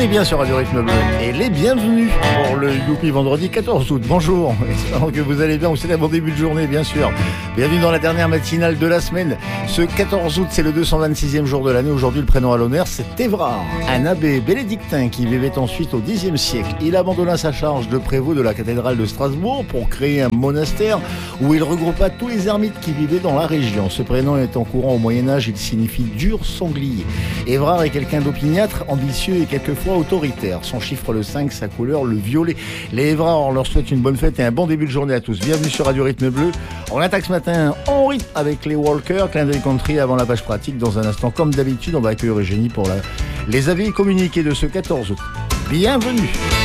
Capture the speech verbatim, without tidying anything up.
est bien sur Radio Rythme Bleu et les bienvenus pour le Youpi vendredi quatorze août. Bonjour, espérons que vous allez bien, vous c'est un bon début de journée bien sûr. Bienvenue dans la dernière matinale de la semaine. Ce quatorze août, c'est le deux cent vingt-sixième jour de l'année. Aujourd'hui, le prénom à l'honneur, c'est Évrard, un abbé bénédictin qui vivait ensuite au dixième siècle. Il abandonna sa charge de prévôt de la cathédrale de Strasbourg pour créer un monastère où il regroupa tous les ermites qui vivaient dans la région. Ce prénom étant courant au Moyen-Âge, il signifie dur sanglier. Évrard est quelqu'un d'opiniâtre, ambitieux et quelquefois autoritaire. Son chiffre le cinq, sa couleur le violet. Les Évrards, on leur souhaite une bonne fête et un bon début de journée à tous. Bienvenue sur Radio Rythme Bleu. On attaque ce matin en rythme avec les Walkers, clin d'œil country avant la page pratique. Dans un instant, comme d'habitude, on va accueillir Eugénie pour la... les avis communiqués de ce quatorze août. Bienvenue.